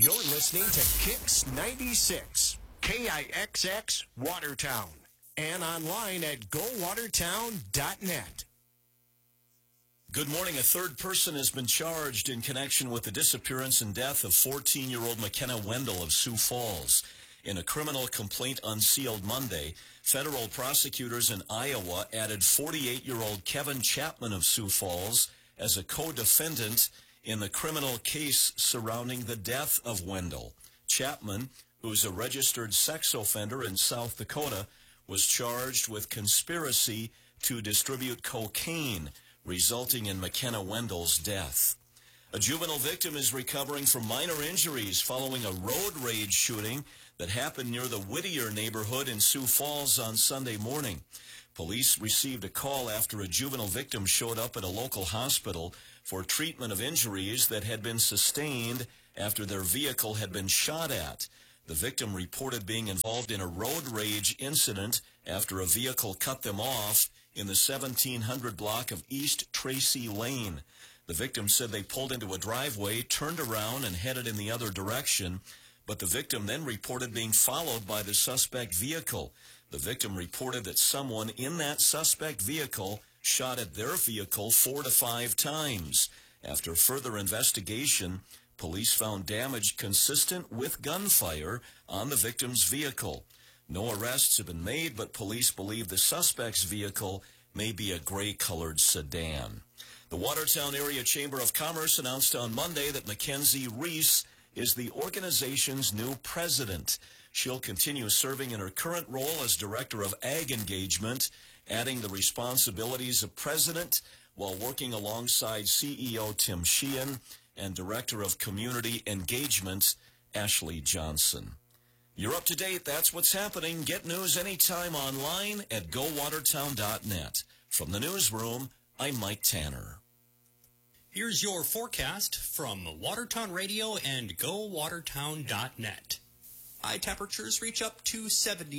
You're listening to Kix 96, KIXX Watertown, and online at gowatertown.net. Good morning. A third person has been charged in connection with the disappearance and death of 14-year-old McKenna Wendell of Sioux Falls. In a criminal complaint unsealed Monday, federal prosecutors in Iowa added 48-year-old Kevin Chapman of Sioux Falls as a co-defendant in the criminal case surrounding the death of Wendell. Chapman, who's a registered sex offender in South Dakota, was charged with conspiracy to distribute cocaine, resulting in McKenna Wendell's death. A juvenile victim is recovering from minor injuries following a road rage shooting that happened near the Whittier neighborhood in Sioux Falls on Sunday morning. Police received a call after a juvenile victim showed up at a local hospital for treatment of injuries that had been sustained after their vehicle had been shot at. The victim reported being involved in a road rage incident after a vehicle cut them off in the 1700 block of East Tracy Lane. The victim said they pulled into a driveway, turned around, and headed in the other direction, but the victim then reported being followed by the suspect vehicle. The victim reported that someone in that suspect vehicle shot at their vehicle 4 to 5 times. After further investigation, police found damage consistent with gunfire on the victim's vehicle. No arrests have been made, but police believe the suspect's vehicle may be a gray-colored sedan. The Watertown Area Chamber of Commerce announced on Monday that Mackenzie Reese is the organization's new president. She'll continue serving in her current role as Director of Ag Engagement, adding the responsibilities of president while working alongside CEO Tim Sheehan and Director of Community Engagement Ashley Johnson. You're up to date. That's what's happening. Get news anytime online at gowatertown.net. From the newsroom, I'm Mike Tanner. Here's your forecast from Watertown Radio and gowatertown.net. High temperatures reach up to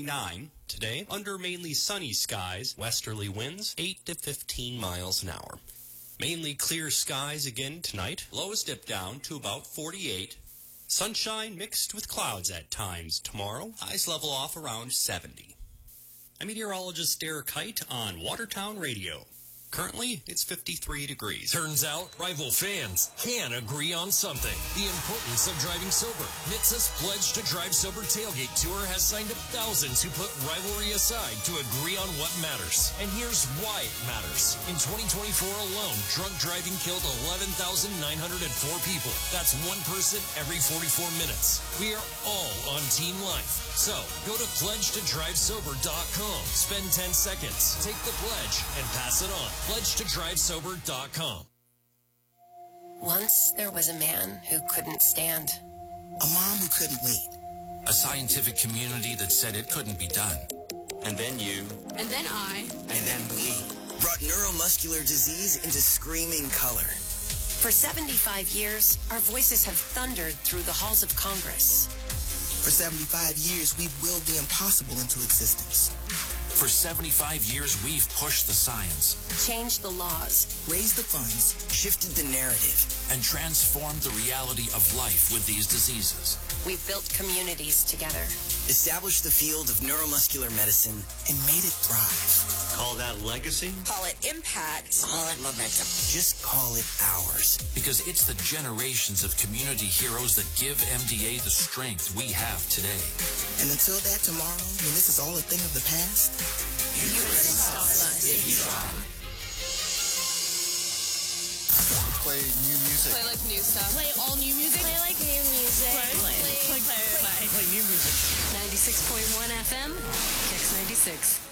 79 today under mainly sunny skies, westerly winds 8 to 15 miles an hour. Mainly clear skies again tonight, lows dip down to about 48. Sunshine mixed with clouds at times tomorrow, highs level off around 70. I'm meteorologist Derek Height on Watertown Radio. Currently, it's 53 degrees. Turns out, rival fans can agree on something. The importance of driving sober. NHTSA's Pledge to Drive Sober Tailgate Tour has signed up thousands who put rivalry aside to agree on what matters. And here's why it matters. In 2024 alone, drunk driving killed 11,904 people. That's one person every 44 minutes. We are all on Team Life. So, go to pledgetodrivesober.com. Spend 10 seconds, take the pledge, and pass it on. pledgetodrivesober.com. Once there was a man who couldn't stand. A mom who couldn't wait. A scientific community that said it couldn't be done. And then you. And then I. And then we. Brought neuromuscular disease into screaming color. For 75 years, our voices have thundered through the halls of Congress. For 75 years, we've willed the impossible into existence. For 75 years, we've pushed the science, changed the laws, raised the funds, shifted the narrative, and transformed the reality of life with these diseases. We've built communities together, established the field of neuromuscular medicine, and made it thrive. Call that legacy? Call it impact. Call it momentum. Just call it ours. Because it's the generations of community heroes that give MDA the strength we have today. And until that tomorrow, when this is all a thing of the past, you couldn't stop us if you tried. Play new music. Play like new stuff. Play all new music. Play like new music. Play new music. 96.1 FM, Kix 96.